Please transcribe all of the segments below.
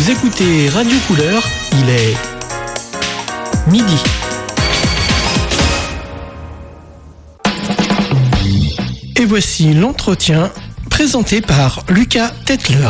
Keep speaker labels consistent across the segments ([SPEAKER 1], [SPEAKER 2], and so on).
[SPEAKER 1] Vous écoutez Radio Couleur, il est midi. Et voici l'entretien présenté par Lucas Tetler.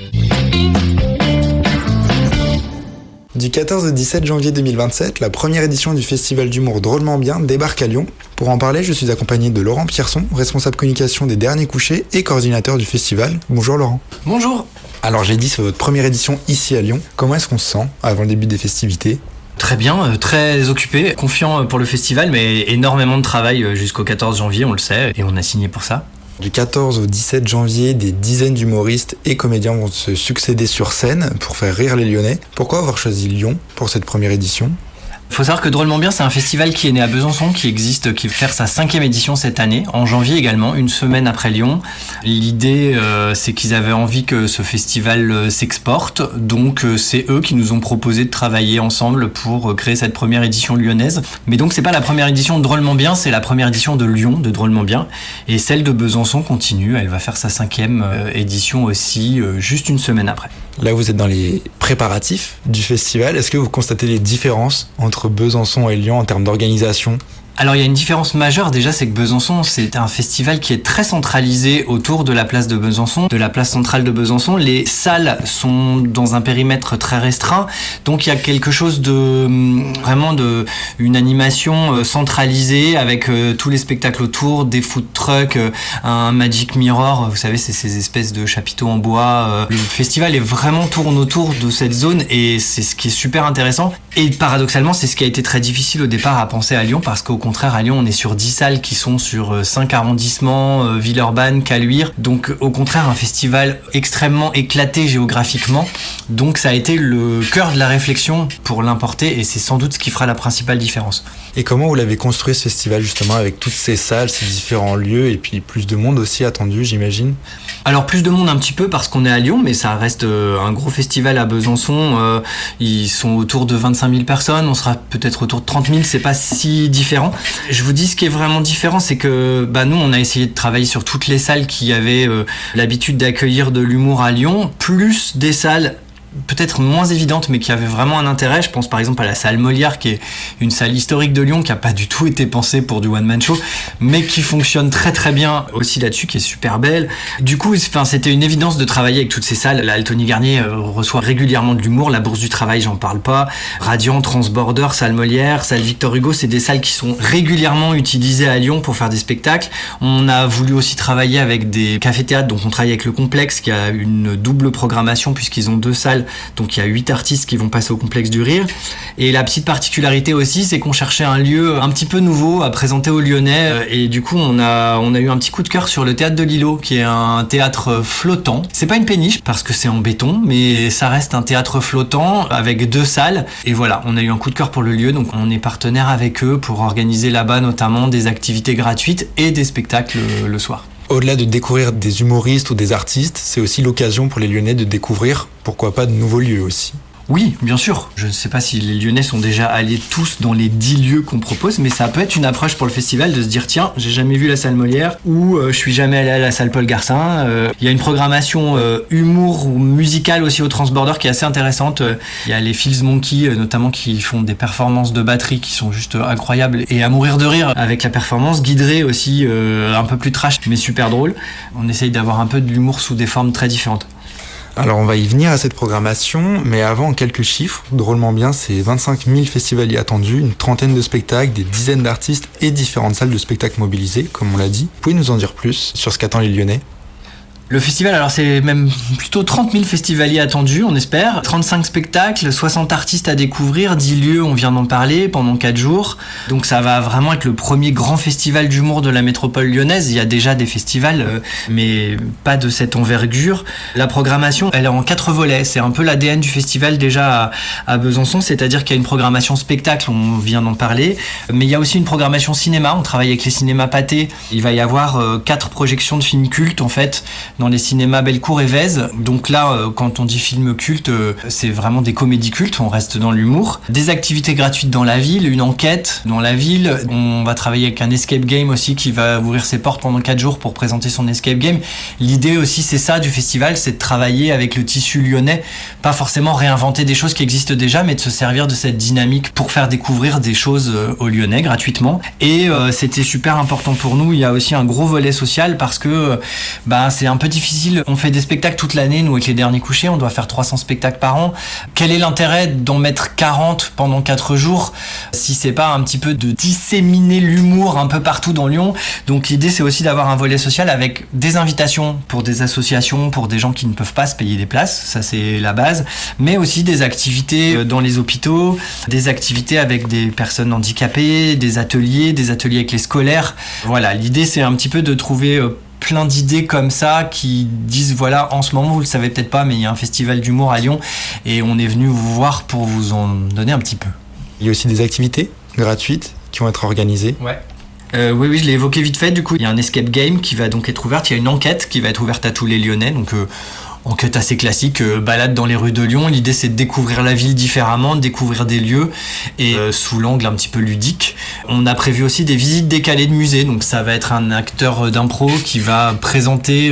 [SPEAKER 2] Du 14 au 17 janvier 2027, la première édition du Festival d'humour Drôlement Bien débarque à Lyon. Pour en parler, je suis accompagné de Laurent Pierson, responsable communication des Derniers Couchés et coordinateur du festival. Bonjour Laurent.
[SPEAKER 3] Bonjour.
[SPEAKER 2] Alors j'ai dit, c'est votre première édition ici à Lyon. Comment est-ce qu'on se sent avant le début des festivités ?
[SPEAKER 3] Très bien, très occupé, confiant pour le festival, mais énormément de travail jusqu'au 14 janvier, on le sait, et on a signé pour ça.
[SPEAKER 2] Du 14 au 17 janvier, des dizaines d'humoristes et comédiens vont se succéder sur scène pour faire rire les Lyonnais. Pourquoi avoir choisi Lyon pour cette première édition ?
[SPEAKER 3] Faut savoir que Drôlement Bien, c'est un festival qui est né à Besançon, qui existe, qui va faire sa 5e édition cette année, en janvier également, une semaine après Lyon. L'idée, c'est qu'ils avaient envie que ce festival s'exporte, donc c'est eux qui nous ont proposé de travailler ensemble pour créer cette première édition lyonnaise. Mais donc c'est pas la première édition de Drôlement Bien, c'est la première édition de Lyon, de Drôlement Bien, et celle de Besançon continue, elle va faire sa 5e édition aussi, juste une semaine après.
[SPEAKER 2] Là, vous êtes dans les préparatifs du festival. Est-ce que vous constatez les différences entre Besançon et Lyon en termes d'organisation ?
[SPEAKER 3] Alors il y a une différence majeure déjà, c'est que Besançon, c'est un festival qui est très centralisé autour de la place de Besançon, de la place centrale de Besançon. Les salles sont dans un périmètre très restreint, donc il y a quelque chose de vraiment de une animation centralisée avec tous les spectacles autour, des food trucks, un Magic Mirror, vous savez, c'est ces espèces de chapiteaux en bois. Le festival est vraiment tourne autour de cette zone et c'est ce qui est super intéressant. Et paradoxalement, c'est ce qui a été très difficile au départ à penser à Lyon parce qu'au contraire, à Lyon, on est sur 10 salles qui sont sur 5 arrondissements, Villeurbanne, Caluire. Donc, au contraire, un festival extrêmement éclaté géographiquement. Donc, ça a été le cœur de la réflexion pour l'importer et c'est sans doute ce qui fera la principale différence.
[SPEAKER 2] Et comment vous l'avez construit ce festival justement avec toutes ces salles, ces différents lieux et puis plus de monde aussi attendu, j'imagine ?
[SPEAKER 3] Alors, plus de monde un petit peu parce qu'on est à Lyon, mais ça reste un gros festival à Besançon. Ils sont autour de 25 000 personnes, on sera peut-être autour de 30 000, c'est pas si différent. Je vous dis, ce qui est vraiment différent, c'est que nous, on a essayé de travailler sur toutes les salles qui avaient l'habitude d'accueillir de l'humour à Lyon, plus des salles peut-être moins évidente mais qui avait vraiment un intérêt. Je pense par exemple à la salle Molière qui est une salle historique de Lyon qui a pas du tout été pensée pour du one man show mais qui fonctionne très très bien aussi là-dessus, qui est super belle. Du coup, c'était une évidence de travailler avec toutes ces salles. La Altony Garnier reçoit régulièrement de l'humour, la Bourse du Travail, j'en parle pas, Radiant, Transborder, salle Molière, salle Victor Hugo, c'est des salles qui sont régulièrement utilisées à Lyon pour faire des spectacles. On a voulu aussi travailler avec des cafés-théâtres, donc on travaille avec le Complexe qui a une double programmation puisqu'ils ont 2 salles. Donc il y a 8 artistes qui vont passer au Complexe du Rire. Et la petite particularité aussi, c'est qu'on cherchait un lieu un petit peu nouveau à présenter aux Lyonnais. Et du coup, on a eu un petit coup de cœur sur le théâtre de l'Îlot, qui est un théâtre flottant. C'est pas une péniche parce que c'est en béton, mais ça reste un théâtre flottant avec 2 salles. Et voilà, on a eu un coup de cœur pour le lieu. Donc on est partenaire avec eux pour organiser là-bas notamment des activités gratuites et des spectacles le soir.
[SPEAKER 2] Au-delà de découvrir des humoristes ou des artistes, c'est aussi l'occasion pour les Lyonnais de découvrir, pourquoi pas, de nouveaux lieux aussi.
[SPEAKER 3] Oui, bien sûr. Je ne sais pas si les Lyonnais sont déjà allés tous dans les 10 lieux qu'on propose, mais ça peut être une approche pour le festival de se dire tiens, j'ai jamais vu la salle Molière ou je suis jamais allé à la salle Paul Garcin. Il y a une programmation humour ou musicale aussi au Transborder qui est assez intéressante. Il y a les Feels Monkey notamment qui font des performances de batterie qui sont juste incroyables et à mourir de rire avec la performance. Guidré aussi, un peu plus trash mais super drôle. On essaye d'avoir un peu de l'humour sous des formes très différentes.
[SPEAKER 2] Alors on va y venir à cette programmation, mais avant quelques chiffres. Drôlement Bien, c'est 25 000 festivaliers attendus, une trentaine de spectacles, des dizaines d'artistes et différentes salles de spectacles mobilisées, comme on l'a dit. Vous pouvez nous en dire plus sur ce qu'attendent les Lyonnais ?
[SPEAKER 3] Le festival, alors c'est même plutôt 30 000 festivaliers attendus, on espère. 35 spectacles, 60 artistes à découvrir, 10 lieux, on vient d'en parler, pendant 4 jours. Donc ça va vraiment être le premier grand festival d'humour de la métropole lyonnaise. Il y a déjà des festivals, mais pas de cette envergure. La programmation, elle est en 4 volets. C'est un peu l'ADN du festival déjà à Besançon, c'est-à-dire qu'il y a une programmation spectacle, on vient d'en parler. Mais il y a aussi une programmation cinéma, on travaille avec les cinémas Pathé. Il va y avoir 4 projections de films cultes en fait. dans les cinémas Bellecour et Vèze. Donc là, quand on dit film culte, c'est vraiment des comédies cultes, on reste dans l'humour. Des activités gratuites dans la ville, une enquête dans la ville. On va travailler avec un escape game aussi qui va ouvrir ses portes pendant 4 jours pour présenter son escape game. L'idée aussi, c'est ça du festival, c'est de travailler avec le tissu lyonnais, pas forcément réinventer des choses qui existent déjà, mais de se servir de cette dynamique pour faire découvrir des choses aux Lyonnais gratuitement. Et c'était super important pour nous. Il y a aussi un gros volet social parce que c'est un peu difficile. On fait des spectacles toute l'année, nous avec les Derniers Couchés, on doit faire 300 spectacles par an. Quel est l'intérêt d'en mettre 40 pendant 4 jours si c'est pas un petit peu de disséminer l'humour un peu partout dans Lyon? Donc l'idée, c'est aussi d'avoir un volet social avec des invitations pour des associations, pour des gens qui ne peuvent pas se payer des places, ça c'est la base, mais aussi des activités dans les hôpitaux, des activités avec des personnes handicapées, des ateliers avec les scolaires. Voilà, l'idée c'est un petit peu de trouver plein d'idées comme ça qui disent voilà, en ce moment vous le savez peut-être pas, mais il y a un festival d'humour à Lyon et on est venu vous voir pour vous en donner un petit peu.
[SPEAKER 2] Il y a aussi des activités gratuites qui vont être organisées.
[SPEAKER 3] Ouais. Oui, je l'ai évoqué vite fait. Du coup, il y a un escape game qui va donc être ouverte. Il y a une enquête qui va être ouverte à tous les Lyonnais. Donc, enquête assez classique, balade dans les rues de Lyon. L'idée, c'est de découvrir la ville différemment, de découvrir des lieux et sous l'angle un petit peu ludique. On a prévu aussi des visites décalées de musées. Donc, ça va être un acteur d'impro qui va présenter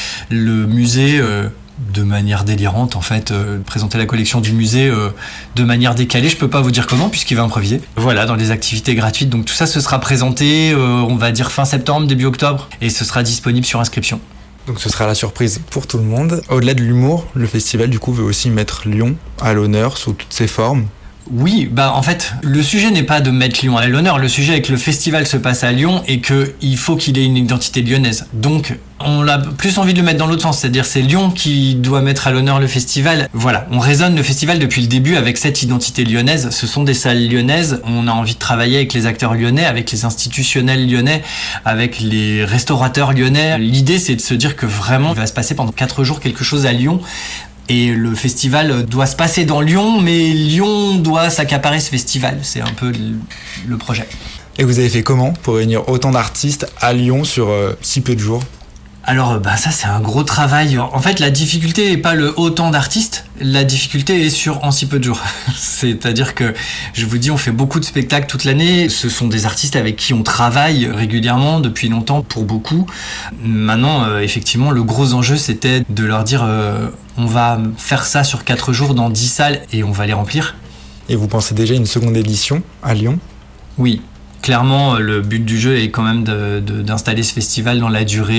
[SPEAKER 3] le musée de manière délirante, en fait, présenter la collection du musée de manière décalée. Je peux pas vous dire comment puisqu'il va improviser. Voilà, dans les activités gratuites. Donc tout ça, ce sera présenté, on va dire fin septembre, début octobre, et ce sera disponible sur inscription.
[SPEAKER 2] Donc ce sera la surprise pour tout le monde. Au-delà de l'humour, le festival du coup veut aussi mettre Lyon à l'honneur sous toutes ses formes.
[SPEAKER 3] Oui, en fait, le sujet n'est pas de mettre Lyon à l'honneur. Le sujet est que le festival se passe à Lyon et qu'il faut qu'il ait une identité lyonnaise. Donc, on a plus envie de le mettre dans l'autre sens, c'est-à-dire c'est Lyon qui doit mettre à l'honneur le festival. Voilà, on raisonne le festival depuis le début avec cette identité lyonnaise. Ce sont des salles lyonnaises. On a envie de travailler avec les acteurs lyonnais, avec les institutionnels lyonnais, avec les restaurateurs lyonnais. L'idée, c'est de se dire que vraiment, il va se passer pendant 4 jours quelque chose à Lyon. Et le festival doit se passer dans Lyon, mais Lyon doit s'accaparer ce festival. C'est un peu le projet.
[SPEAKER 2] Et vous avez fait comment pour réunir autant d'artistes à Lyon sur si peu de jours ?
[SPEAKER 3] Alors ça c'est un gros travail. En fait la difficulté n'est pas le autant d'artistes, la difficulté est sur en si peu de jours. C'est-à-dire que je vous dis on fait beaucoup de spectacles toute l'année, ce sont des artistes avec qui on travaille régulièrement depuis longtemps pour beaucoup. Maintenant effectivement le gros enjeu c'était de leur dire on va faire ça sur 4 jours dans 10 salles et on va les remplir.
[SPEAKER 2] Et vous pensez déjà à une seconde édition à Lyon ?
[SPEAKER 3] Oui. Clairement, le but du jeu est quand même d'installer ce festival dans la durée.